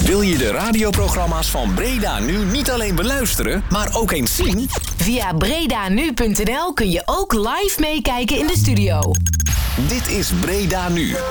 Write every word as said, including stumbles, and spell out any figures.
Wil je de radioprogramma's van Breda Nu niet alleen beluisteren, maar ook eens zien? Via bredanu punt n l kun je ook live meekijken in de studio. Dit is Breda Nu.